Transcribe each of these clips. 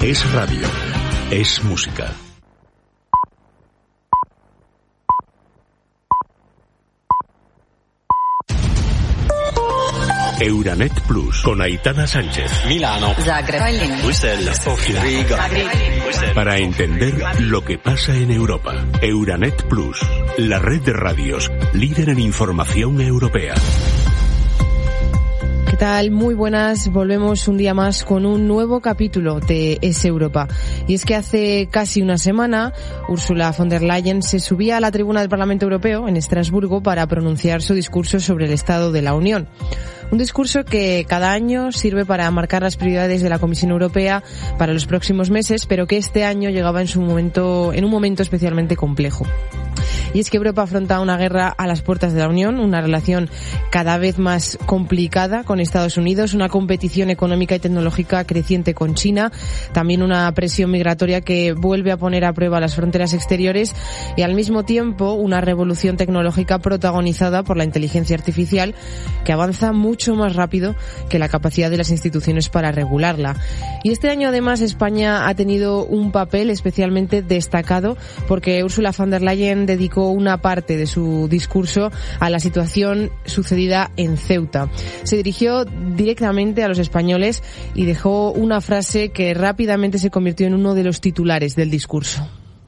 Es radio, es música. Euranet Plus con Aitana Sánchez. Milano, Zagreb, Bruselas, Sofía, Riga. Para entender lo que pasa en Europa. Euranet Plus, la red de radios líder en información europea. ¿Qué tal? Muy buenas. Volvemos un día más con un nuevo capítulo de Es Europa. Y es que hace casi una semana, Ursula von der Leyen se subía a la tribuna del Parlamento Europeo en Estrasburgo para pronunciar su discurso sobre el Estado de la Unión. Un discurso que cada año sirve para marcar las prioridades de la Comisión Europea para los próximos meses, pero que este año llegaba en un momento especialmente complejo. Y es que Europa afronta una guerra a las puertas de la Unión, una relación cada vez más complicada con Estados Unidos, una competición económica y tecnológica creciente con China, también una presión migratoria que vuelve a poner a prueba las fronteras exteriores y al mismo tiempo una revolución tecnológica protagonizada por la inteligencia artificial que avanza mucho más rápido que la capacidad de las instituciones para regularla. Y este año además España ha tenido un papel especialmente destacado porque Ursula von der Leyen dedicó una parte de su discurso a la situación sucedida en Ceuta. Se dirigió directamente a los españoles y dejó una frase que rápidamente se convirtió en uno de los titulares del discurso.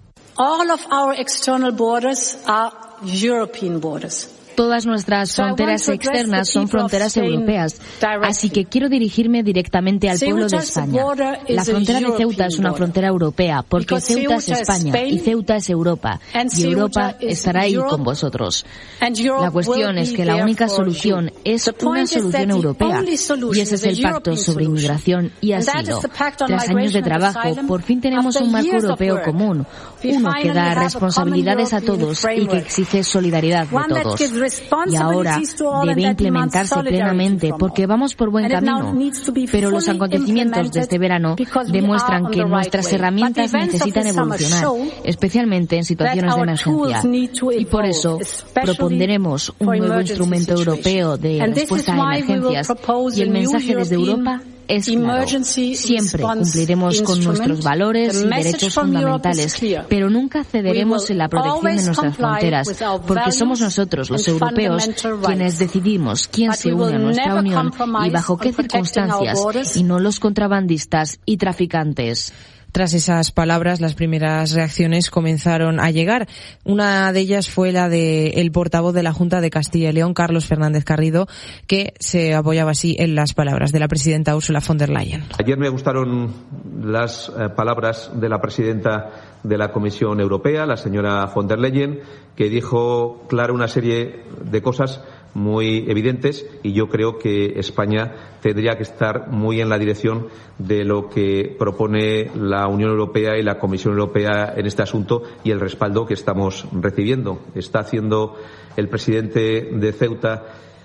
All of our external borders are European borders. Todas nuestras fronteras externas son fronteras europeas, así que quiero dirigirme directamente al pueblo de España. La frontera de Ceuta es una frontera europea, porque Ceuta es España y Ceuta es Europa, y Europa estará ahí con vosotros. La cuestión es que la única solución es una solución europea, y ese es el Pacto sobre Inmigración y Asilo. Tras años de trabajo, por fin tenemos un marco europeo común, uno que da responsabilidades a todos y que exige solidaridad de todos. Y ahora debe implementarse plenamente porque vamos por buen camino. Pero los acontecimientos de este verano demuestran que nuestras herramientas necesitan evolucionar, especialmente en situaciones de emergencia. Y por eso propondremos un nuevo instrumento europeo de respuesta a emergencias. Y el mensaje desde Europa es claro. Siempre cumpliremos con nuestros valores y derechos fundamentales, pero nunca cederemos en la protección de nuestras fronteras, porque somos nosotros, los europeos, quienes decidimos quién se une a nuestra unión y bajo qué circunstancias, y no los contrabandistas y traficantes. Tras esas palabras, las primeras reacciones comenzaron a llegar. Una de ellas fue la del portavoz de la Junta de Castilla y León, Carlos Fernández Garrido, que se apoyaba así en las palabras de la presidenta Ursula von der Leyen. Ayer me gustaron las palabras de la presidenta de la Comisión Europea, la señora von der Leyen, que dijo clara una serie de cosas muy evidentes, y yo creo que España tendría que estar muy en la dirección de lo que propone la Unión Europea y la Comisión Europea en este asunto y el respaldo que estamos recibiendo. Está haciendo el presidente de Ceuta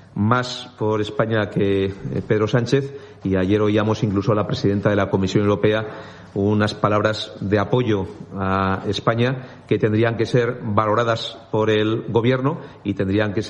más por España que Pedro Sánchez, y ayer oíamos incluso a la presidenta de la Comisión Europea unas palabras de apoyo a España que tendrían que ser valoradas por el Gobierno y tendrían que ser